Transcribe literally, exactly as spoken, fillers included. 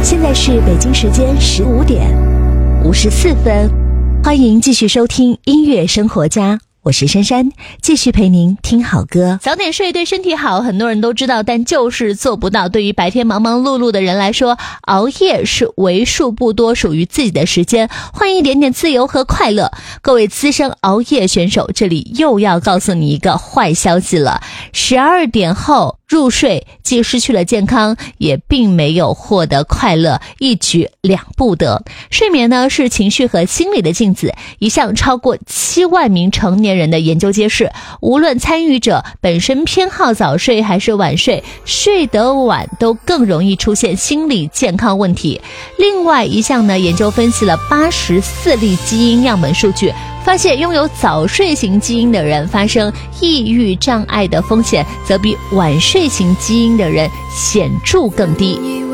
现在是北京时间十五点五十四分，欢迎继续收听音乐生活家，我是珊珊，继续陪您听好歌。早点睡对身体好，很多人都知道，但就是做不到。对于白天忙忙碌碌的人来说，熬夜是为数不多属于自己的时间，换一点点自由和快乐。各位资深熬夜选手，这里又要告诉你一个坏消息了，十二点后入睡既失去了健康，也并没有获得快乐，一举两不得。睡眠呢是情绪和心理的镜子，一项超过七万名成年人的研究揭示，无论参与者本身偏好早睡还是晚睡，睡得晚都更容易出现心理健康问题。另外一项呢，研究分析了八十四例基因样本数据，发现拥有早睡型基因的人发生抑郁障碍的风险则比晚睡型基因的人显著更低。